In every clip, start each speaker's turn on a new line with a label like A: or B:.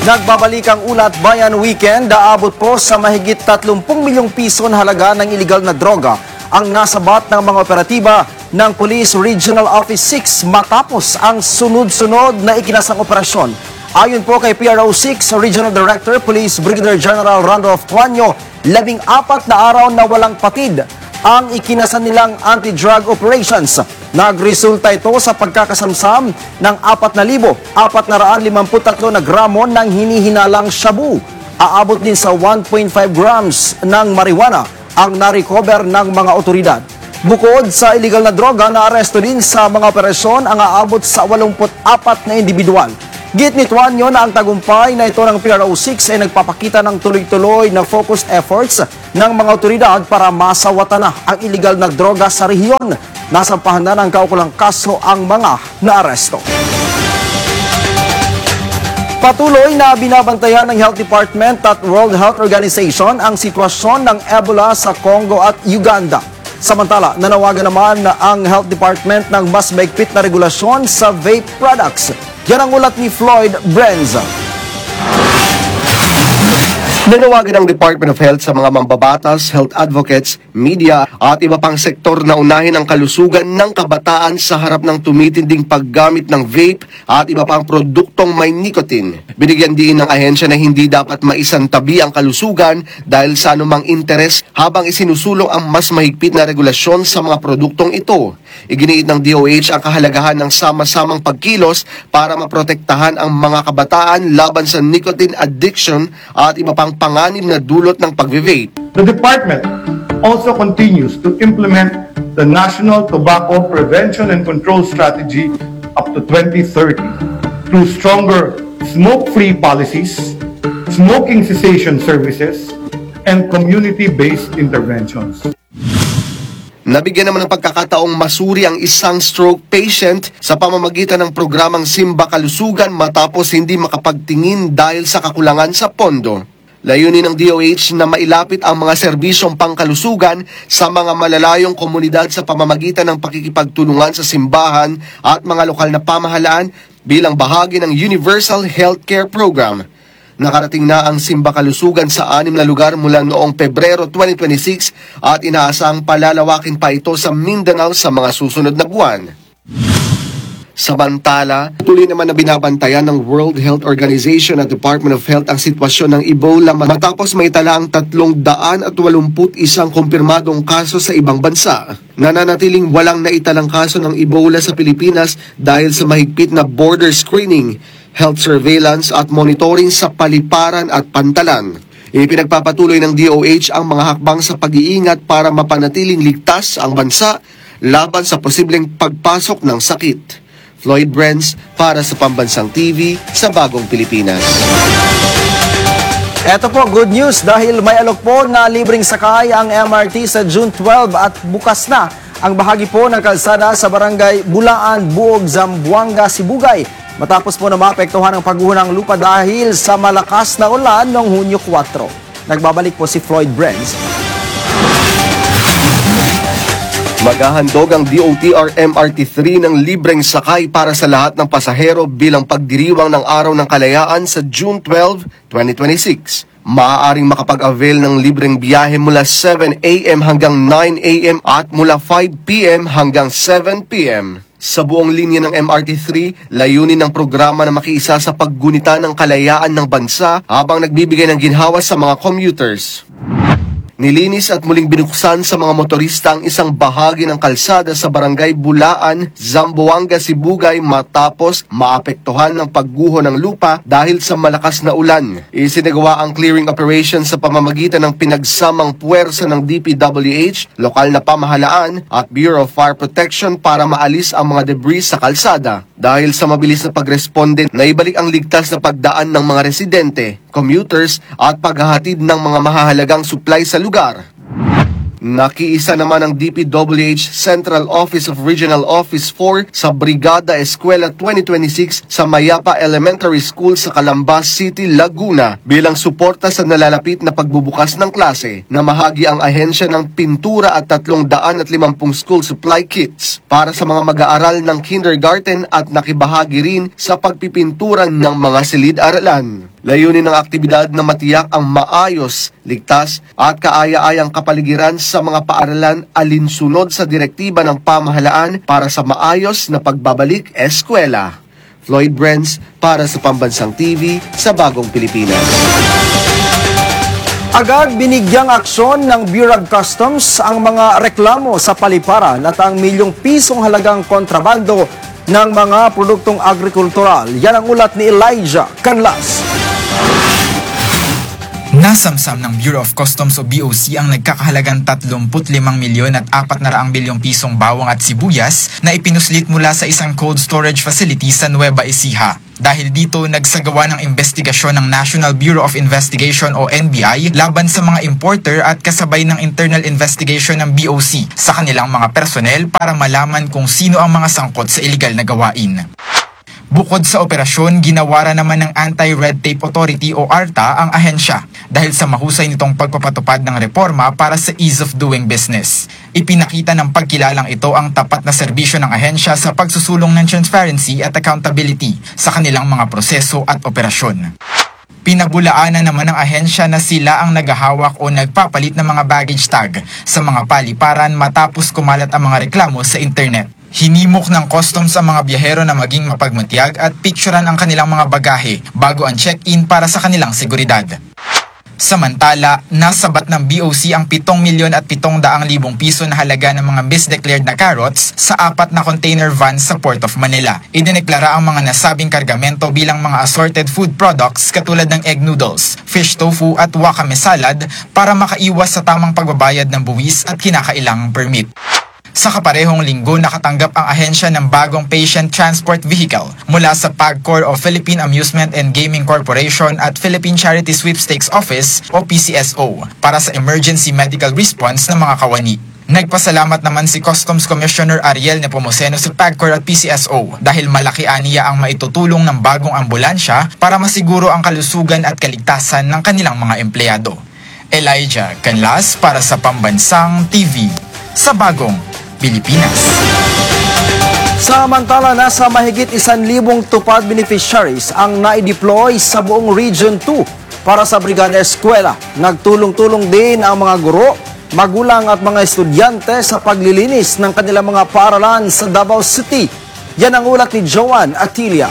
A: Nagbabalik ang Ulat Bayan Weekend, aabot po sa mahigit 30 milyong piso na halaga ng iligal na droga ang nasabat ng mga operatiba ng Police Regional Office 6 matapos ang sunod-sunod na ikinasang operasyon. Ayon po kay PRO 6 Regional Director Police Brigadier General Randolph Tuanyo, 14 na araw na walang patid ang ikinasan nilang anti-drug operations. Nagresulta ito sa pagkakasamsam ng 4,453 na gramo ng hinihinalang shabu. Aabot din sa 1.5 grams ng marijuana ang na-recover ng mga otoridad. Bukod sa illegal na droga, naaresto din sa mga operasyon ang aabot sa 84 na individual. Git ni Tuanyo na ang tagumpay na ito ng PRO6 ay nagpapakita ng tuloy-tuloy na focused efforts ng mga otoridad para masawatan na ang illegal na droga sa rehiyon. Nasampahan na ng kaukulang kaso ang mga naaresto. Patuloy na binabantayan ng Health Department at World Health Organization ang sitwasyon ng Ebola sa Congo at Uganda. Samantala, nanawagan naman ang Health Department ng mas maigpit na regulasyon sa vape products. Yan ang ulat ni Floyd Brenza.
B: Nanawagan ng Department of Health sa mga mambabatas, health advocates, media at iba pang sektor na unahin ang kalusugan ng kabataan sa harap ng tumitinding paggamit ng vape at iba pang produktong may nicotine. Binigyan din ng ahensya na hindi dapat maisantabi ang kalusugan dahil sa anumang interes habang isinusulong ang mas mahigpit na regulasyon sa mga produktong ito. Iginiit ng DOH ang kahalagahan ng sama-samang pagkilos para maprotektahan ang mga kabataan laban sa nicotine addiction at iba pang panganib na dulot ng pag-vape.
C: The department also continues to implement the National Tobacco Prevention and Control Strategy up to 2030 through stronger smoke-free policies, smoking cessation services, and community-based interventions.
B: Nabigyan naman ng pagkakataong masuri ang isang stroke patient sa pamamagitan ng programang Simba Kalusugan matapos hindi makapagtingin dahil sa kakulangan sa pondo. Layunin ng DOH na mailapit ang mga serbisyong pangkalusugan sa mga malalayong komunidad sa pamamagitan ng pakikipagtulungan sa simbahan at mga lokal na pamahalaan bilang bahagi ng Universal Healthcare Program. Nakarating na ang Simba Kalusugan sa 6 na lugar mula noong Pebrero 2026 at inaasang palalawakin pa ito sa Mindanao sa mga susunod na buwan. Samantala, tuloy naman na binabantayan ng World Health Organization at Department of Health ang sitwasyon ng Ebola matapos may tala ang 381 kumpirmadong kaso sa ibang bansa. Nananatiling walang naitalang kaso ng Ebola sa Pilipinas dahil sa mahigpit na border screening, health surveillance at monitoring sa paliparan at pantalan. Ipinagpapatuloy ng DOH ang mga hakbang sa pag-iingat para mapanatiling ligtas ang bansa laban sa posibleng pagpasok ng sakit. Floyd Brenz para sa Pambansang TV sa Bagong Pilipinas.
A: Eto po, good news dahil may alok po na libreng sakay ang MRT sa June 12 at bukas na ang bahagi po ng kalsada sa Barangay Bulaan, Buog, Zamboanga, Sibugay. Matapos po na maapektuhan ang pagguho ng lupa dahil sa malakas na ulan noong Hunyo 4. Nagbabalik po si Floyd Brenz.
B: Maghahandog ang DOTR MRT3 ng libreng sakay para sa lahat ng pasahero bilang pagdiriwang ng Araw ng Kalayaan sa June 12, 2026. Maaaring makapag-avail ng libreng biyahe mula 7 a.m. hanggang 9 a.m. at mula 5 p.m. hanggang 7 p.m. Sa buong linya ng MRT3, layunin ng programa na makiisa sa paggunita ng kalayaan ng bansa habang nagbibigay ng ginhawa sa mga commuters. Nilinis at muling binuksan sa mga motorista ang isang bahagi ng kalsada sa Barangay Bulaan, Zamboanga, Sibugay matapos maapektuhan ng pagguho ng lupa dahil sa malakas na ulan. Isinagawa ang clearing operation sa pamamagitan ng pinagsamang puwersa ng DPWH, lokal na pamahalaan at Bureau of Fire Protection para maalis ang mga debris sa kalsada. Dahil sa mabilis na pagresponde, naibalik ang ligtas na pagdaan ng mga residente, commuters at paghahatid ng mga mahahalagang supply sa lugar. Nakiisa naman ang DPWH Central Office of Regional Office 4 sa Brigada Eskwela 2026 sa Mayapa Elementary School sa Calamba City, Laguna bilang suporta sa nalalapit na pagbubukas ng klase. Namahagi ang ahensya ng pintura at 350 school supply kits para sa mga mag-aaral ng kindergarten at nakibahagi rin sa pagpipinturan ng mga silid-aralan. Layunin ng aktibidad na matiyak ang maayos, ligtas at kaaya-ayang kapaligiran sa mga paaralan alinsunod sa direktiba ng pamahalaan para sa maayos na pagbabalik eskwela. Floyd Brenz para sa Pambansang TV sa Bagong Pilipinas.
A: Agad binigyang aksyon ng Bureau of Customs ang mga reklamo sa paliparan at ang milyong pisong halagang kontrabando ng mga produktong agrikultural. Yan ang ulat ni Elijah Canlas.
D: Nasamsam ng Bureau of Customs o BOC ang nagkakahalagang 35 milyon at 400 bilyong pisong bawang at sibuyas na ipinuslit mula sa isang cold storage facility sa Nueva Ecija. Dahil dito, nagsagawa ng investigasyon ng National Bureau of Investigation o NBI laban sa mga importer at kasabay ng internal investigation ng BOC sa kanilang mga personnel para malaman kung sino ang mga sangkot sa iligal na gawain. Bukod sa operasyon, ginawara naman ng Anti-Red Tape Authority o ARTA ang ahensya dahil sa mahusay nitong pagpapatupad ng reforma para sa ease of doing business. Ipinakita ng pagkilalang ito ang tapat na serbisyo ng ahensya sa pagsusulong ng transparency at accountability sa kanilang mga proseso at operasyon. Pinabulaanan naman ng ahensya na sila ang naghahawak o nagpapalit ng mga baggage tag sa mga paliparan matapos kumalat ang mga reklamo sa internet. Hinimok ng customs ang mga biyahero na maging mapagmatyag at picturean ang kanilang mga bagahe bago ang check-in para sa kanilang seguridad. Samantala, nasabat ng BOC ang 7,700,000 piso na halaga ng mga misdeclared na carrots sa 4 na container vans sa Port of Manila. Idineklara ang mga nasabing kargamento bilang mga assorted food products katulad ng egg noodles, fish tofu at wakame salad para makaiwas sa tamang pagbabayad ng buwis at kinakailangang permit. Sa kaparehong linggo, nakatanggap ang ahensya ng bagong patient transport vehicle mula sa PAGCOR o Philippine Amusement and Gaming Corporation at Philippine Charity Sweepstakes Office o PCSO para sa emergency medical response ng mga kawani. Nagpasalamat naman si Customs Commissioner Ariel Nepomuceno sa PAGCOR at PCSO dahil malaki aniya ang maitutulong ng bagong ambulansya para masiguro ang kalusugan at kaligtasan ng kanilang mga empleyado. Elijah Canlas para sa Pambansang TV sa Bagong Pilipinas.
A: Samantala, nasa mahigit 1,000 tupad beneficiaries ang na-deploy sa buong Region 2 para sa Brigada Eskwela. Nagtulong-tulong din ang mga guro, magulang at mga estudyante sa paglilinis ng kanilang mga paaralan sa Davao City. Yan ang ulat ni Joan Atilia.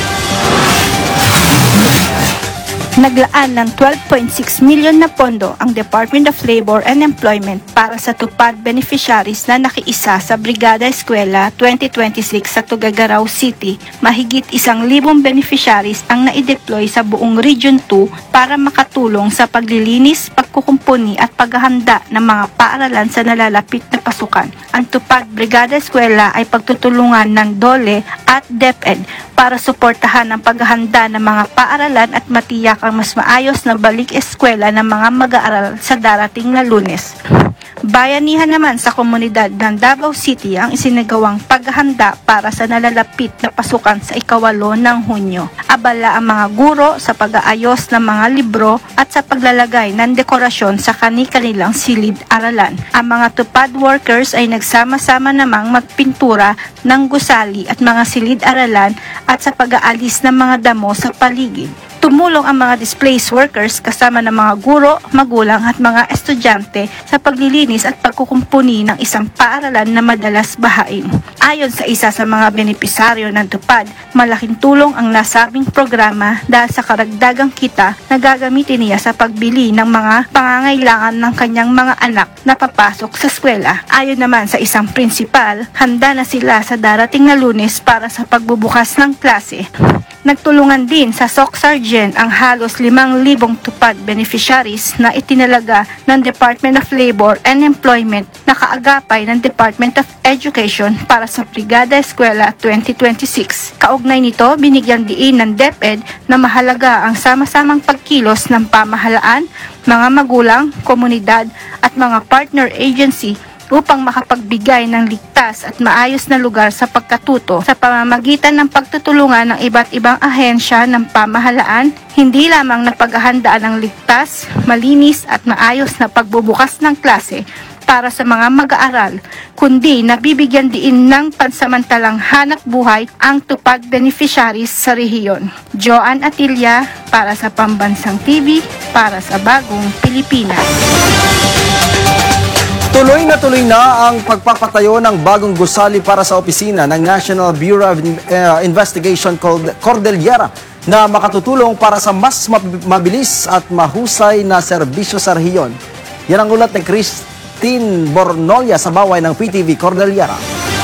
E: Naglaan ng 12.6 milyon na pondo ang Department of Labor and Employment para sa tupad beneficiaries na nakiisa sa Brigada Eskwela 2026 sa Tuguegarao City. Mahigit 1,000 beneficiaries ang na-deploy sa buong Region 2 para makatulong sa paglilinis, pagkukumpuni at paghahanda ng mga paaralan sa nalalapit na pasukan. Ang tupad Brigada Eskwela ay pagtutulungan ng DOLE at DepEd para suportahan ang paghahanda ng mga paaralan at matiyak ang mas maayos na balik eskwela ng mga mag-aaral sa darating na Lunes. Bayanihan naman sa komunidad ng Davao City ang isinagawang paghahanda para sa nalalapit na pasukan sa 8 ng Hunyo. Abala ang mga guro sa pag-aayos ng mga libro at sa paglalagay ng dekorasyon sa kani-kanilang silid-aralan. Ang mga tupad workers ay nagsama-sama namang magpintura ng gusali at mga silid-aralan at sa pag-aalis ng mga damo sa paligid. Tumulong ang mga displaced workers kasama ng mga guro, magulang at mga estudyante sa paglilinis at pagkukumpuni ng isang paaralan na madalas bahain. Ayon sa isa sa mga benepisaryo ng tupad, malaking tulong ang nasabing programa dahil sa karagdagang kita na gagamitin niya sa pagbili ng mga pangangailangan ng kanyang mga anak na papasok sa eskwela. Ayon naman sa isang prinsipal, handa na sila sa darating na Lunes para sa pagbubukas ng klase. Nagtulungan din sa SOC Sergeant ang halos 5,000 tupad beneficiaries na itinalaga ng Department of Labor and Employment na kaagapay ng Department of Education para sa Brigada Eskwela 2026. Kaugnay nito, binigyang diin ng DepEd na mahalaga ang sama-samang pagkilos ng pamahalaan, mga magulang, komunidad at mga partner agency upang makapagbigay ng ligtas at maayos na lugar sa pagkatuto sa pamamagitan ng pagtutulungan ng iba't ibang ahensya ng pamahalaan, hindi lamang na paghahandaan ng ligtas, malinis at maayos na pagbubukas ng klase para sa mga mag-aaral, kundi nabibigyan din ng pansamantalang hanap buhay ang tupad beneficiaries sa rehiyon. Joan Atilla para sa Pambansang TV, para sa Bagong Pilipinas.
A: Tuloy na ang pagpapatayo ng bagong gusali para sa opisina ng National Bureau of Investigation Cordillera na makatutulong para sa mas mabilis at mahusay na serbisyo sa rehiyon. Yan ang ulat ni Christine Bornolia sa baway ng PTV Cordillera.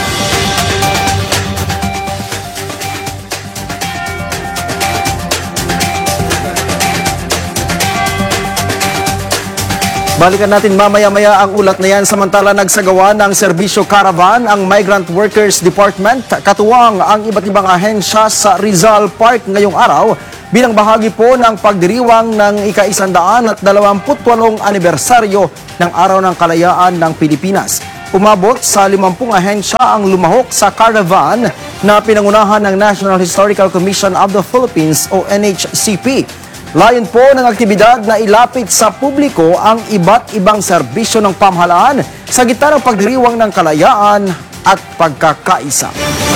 A: Balikan natin mamaya-maya ang ulat na yan. Samantala nagsagawa ng serbisyo caravan ang Migrant Workers Department. Katuwang ang iba't ibang ahensya sa Rizal Park ngayong araw bilang bahagi po ng pagdiriwang ng ika-128 anibersaryo ng Araw ng Kalayaan ng Pilipinas. Umabot sa 50 ahensya ang lumahok sa caravan na pinangunahan ng National Historical Commission of the Philippines o NHCP. Layon po ng aktibidad na ilapit sa publiko ang iba't ibang serbisyo ng pamahalaan sa gitna ng pagdiriwang ng kalayaan at pagkakaisa.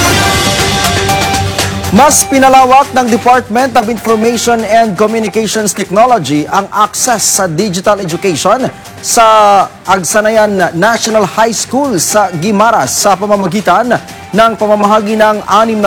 A: Mas pinalawak ng Department of Information and Communications Technology ang access sa digital education sa Agsanayan National High School sa Guimaras sa pamamagitan ng pamamahagi ng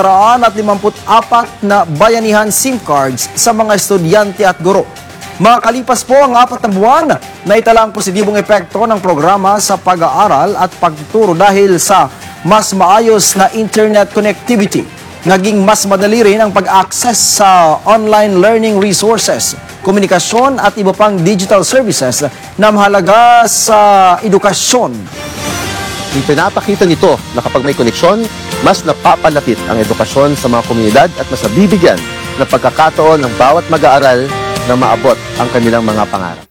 A: 654 na bayanihan SIM cards sa mga estudyante at guro. Makalipas po ang 4 na buwan, naitala ang positibong epekto ng programa sa pag-aaral at pagtuturo dahil sa mas maayos na internet connectivity. Naging mas madali rin ang pag-access sa online learning resources, komunikasyon at iba pang digital services na mahalaga sa edukasyon.
F: Ipinapakita nito na kapag may koneksyon, mas napapalapit ang edukasyon sa mga komunidad at mas nabibigyan ng pagkakataon ng bawat mag-aaral na maabot ang kanilang mga pangarap.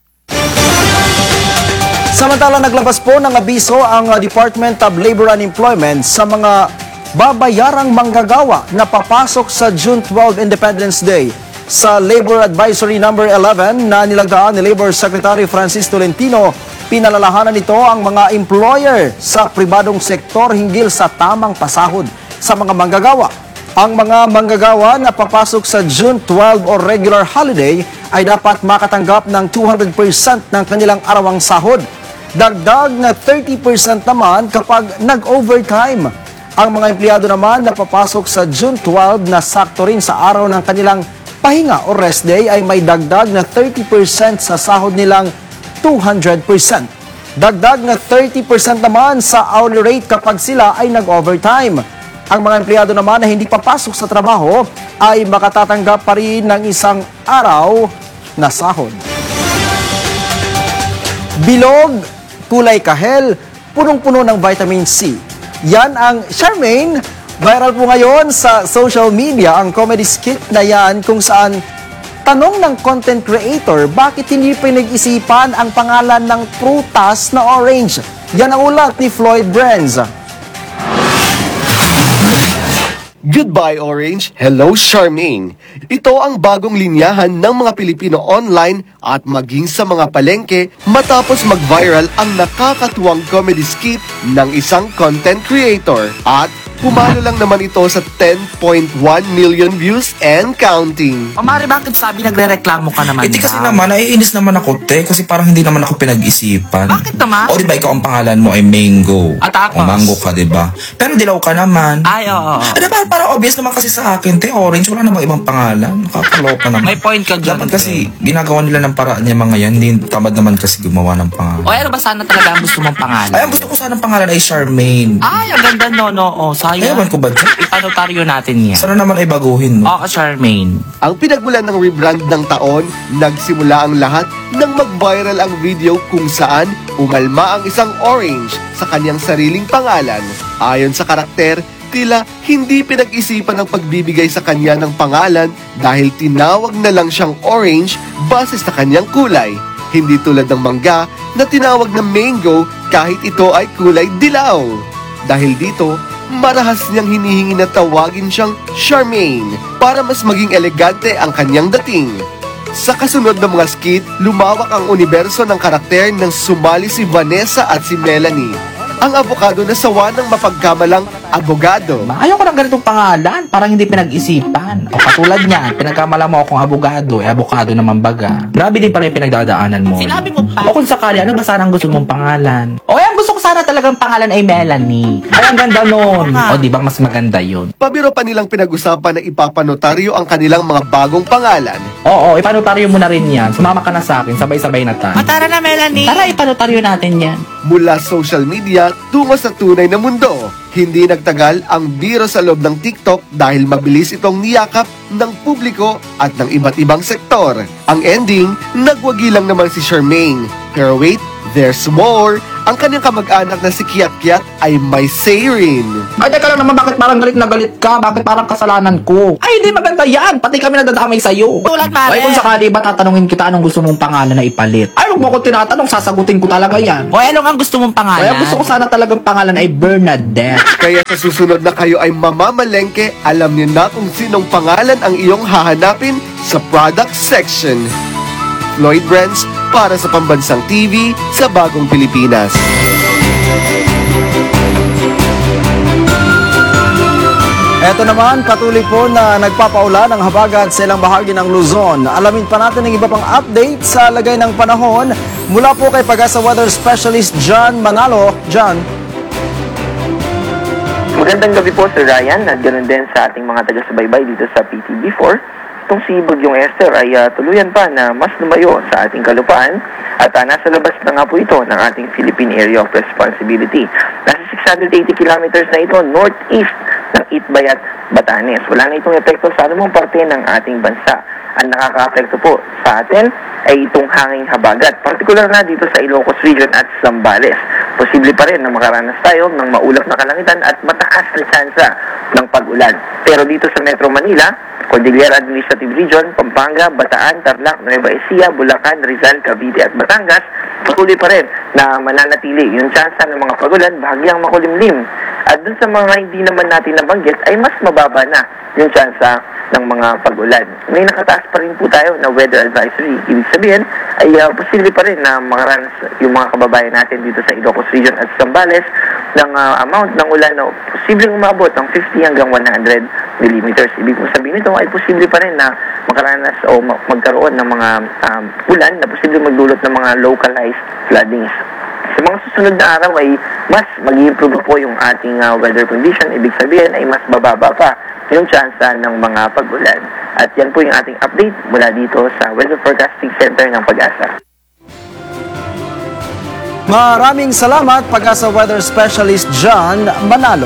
A: Samantala naglabas po ng abiso ang Department of Labor and Employment sa mga babayarang manggagawa na papasok sa June 12 Independence Day. Sa Labor Advisory Number 11 na nilagdaan ni Labor Secretary Francis Tolentino, pinalalahanan nito ang mga employer sa pribadong sektor hinggil sa tamang pasahod sa mga manggagawa. Ang mga manggagawa na papasok sa June 12 o regular holiday ay dapat makatanggap ng 200% ng kanilang arawang sahod. Dagdag na 30% naman kapag nag-overtime. Ang mga empleyado naman na papasok sa June 12 na sakto rin sa araw ng kanilang pahinga o rest day ay may dagdag na 30% sa sahod nilang 200%. Dagdag na 30% naman sa hourly rate kapag sila ay nag-overtime. Ang mga empleyado naman na hindi papasok sa trabaho ay makatatanggap pa rin ng isang araw na sahod. Bilog, kulay kahel, punong-puno ng vitamin C. Yan ang Charmaine. Viral po ngayon sa social media ang comedy skit na yan kung saan tanong ng content creator, bakit hindi pinag-isipan ang pangalan ng prutas na orange? Yan ang ulat ni Floyd Brenz.
B: Goodbye Orange, hello Charmaine. Ito ang bagong linyahan ng mga Pilipino online at maging sa mga palengke matapos mag-viral ang nakakatuwang comedy skit ng isang content creator. At pumalo lang naman ito sa 10.1 million views and counting.
G: O Mari, bakit sabi nagre-reklamo ka naman?
H: Hindi kasi naman, naiinis naman ako, te. Kasi parang hindi naman ako pinag-isipan.
G: Bakit naman?
H: O, di ba, ikaw ang pangalan mo ay Mango.
G: At tapos?
H: O, Mango ka, di ba? Pero dilaw ka naman.
G: Ay, oo.
H: Ano ba, parang obvious naman kasi sa akin, te. Orange, wala namang ibang pangalan. Nakakaloka naman.
G: May point ka dyan.
H: Dapat kasi, ginagawa nila ng paraan niya mga yan. Hindi tamad naman kasi gumawa ng pangalan.
G: O ano ba sana talaga ang gusto mong pangalan?
H: Ay, ang gusto ko sana pangalan ay Charmaine.
G: Ay, ang ganda no. O, sayang.
H: Ewan ko ba dyan?
G: Ipanotaryo natin yan.
H: Sana naman ay baguhin, no?
G: O, Charmaine.
B: Ang pinagmulan ng rebrand ng taon, nagsimula ang lahat nang mag-viral ang video kung saan umalma ang isang orange sa kanyang sariling pangalan. Ayon sa karakter, tila hindi pinag-isipan ang pagbibigay sa kanya ng pangalan dahil tinawag na lang siyang orange base sa kanyang kulay. Hindi tulad ng mangga na tinawag na mango kahit ito ay kulay dilaw. Dahil dito, marahas niyang hinihingi na tawagin siyang Charmaine para mas maging elegante ang kanyang dating. Sa kasunod na mga skit, lumawak ang universo ng karakter ng sumali si Vanessa at si Melanie. Ang abogado na sawa ng mapagkamalang abogado.
G: Ayoko ng ganitong pangalan, parang hindi pinag-isipan. O katulad niya, pinagkamala mo akong abogado, abogado naman baga. Grabe din pala yung pinagdadaanan mo. Sinabi mo pa. O kung sakali, ano ba sana ang gusto mong pangalan? O ang gusto ko sana talagang pangalan ay Melanie. Ay, ang ganda nun. O di ba mas maganda yun?
B: Pabiro pa nilang pinag-usapan na ipapanotaryo ang kanilang mga bagong pangalan.
G: Oo, ipanotaryo mo na rin yan. Sumama ka na sa akin, sabay-sabay na tayo.
I: Tara na, Melanie.
G: Tara, ipanotaryo natin yan.
B: Mula social media tungo sa tunay na mundo. Hindi nagtagal ang biro sa loob ng TikTok dahil mabilis itong niyakap ng publiko at ng iba't ibang sektor. Ang ending, nagwagi lang naman si Charmaine. Pero wait, there's more. Ang kanyang kamag-anak na si Kiat Kiat ay may say rin.
G: Ay, teka lang naman, bakit parang galit na galit ka? Bakit parang kasalanan ko? Ay, hindi maganda yan. Pati kami nadadamay sa'yo.
I: Tulad, Mare.
G: Ay, kung sakali ba tatanungin kita anong gusto mong pangalan na ipalit? Ay, huwag mo ko tinatanong, sasagutin ko talaga yan.
I: O, ano ang gusto mong pangalan?
G: Kaya gusto ko sana talagang pangalan ay Bernadette.
B: Kaya sa susunod na kayo ay mamamalengke, alam niyo na kung sinong pangalan ang iyong hahanapin sa product section. Lloyd Brands para sa Pambansang TV sa Bagong Pilipinas.
A: Ito naman, patuloy po na nagpapaulan ang habagat sa ilang bahagi ng Luzon. Alamin pa natin ang iba pang update sa lagay ng panahon mula po kay Pag-asa Weather Specialist John Manalo. John.
J: Magandang gabi po Sir Ryan at ganoon din sa ating mga taga-subaybay dito sa PTB4. Itong si Bagyong Esther ay tuluyan pa na mas lumayo sa ating kalupaan at nasa labas na nga po ito ng ating Philippine Area of Responsibility. Nasa 680 kilometers na ito northeast ng Itbayat, Batanes. Wala na itong epekto sa anumang parte ng ating bansa. Ang nakaka-apekto po sa atin ay itong hanging habagat, partikular na dito sa Ilocos Region at Zambales. Posible pa rin na makaranas tayo ng maulap na kalangitan at mataas na tsansa ng pag-ulan. Pero dito sa Metro Manila, Cordillera Administrative Region, Pampanga, Bataan, Tarlac, Nueva Ecija, Bulacan, Rizal, Cavite at Batangas, patuloy pa rin na mananatili yung tsansa ng mga pag-ulan bahagyang makulimlim. At dun sa mga hindi naman natin nabanggit ay mas mababa na yung tsansa ng mga pag-ulan. May nakataas pa rin po tayo na weather advisory. Ibig sabihin ay posible pa rin na makaranas yung mga kababayan natin dito sa Ilocos Region at Zambales ng amount ng ulan na posibleng umabot ng 50 hanggang 100 millimeters. Ibig sabihin nito ay posible pa rin na makaranas o magkaroon ng mga ulan na posible magdulot ng mga localized floodings. Sa mga susunod na araw ay mas mag-improve po yung ating weather condition. Ibig sabihin ay mas bababa pa yung tsansa ng mga pag-ulan. At yan po yung ating update mula dito sa Weather Forecasting Center ng Pag-asa.
A: Maraming salamat, Pag-asa Weather Specialist John Manalo.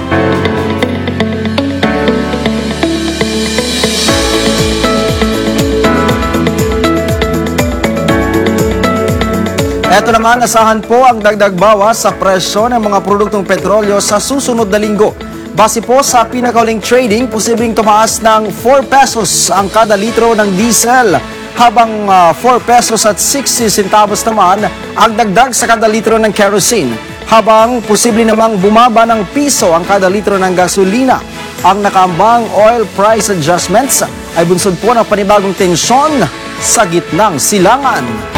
A: Ito naman, asahan po ang dagdag bawas sa presyo ng mga produktong petrolyo sa susunod na linggo. Base po sa pinakauling trading, posibleng tumaas ng 4 pesos ang kada litro ng diesel, habang 4 pesos at 60 centavos naman ang dagdag sa kada litro ng kerosene, habang posible namang bumaba ng piso ang kada litro ng gasolina. Ang nakaambang oil price adjustments ay bunsod po ng panibagong tensyon sa gitnang silangan.